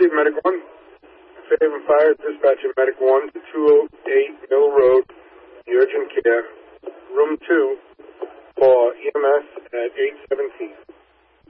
received Medic 1. Fairhaven Fire, dispatching Medic 1 to 208 Mill Road, the urgent care, room 2, for EMS at 817.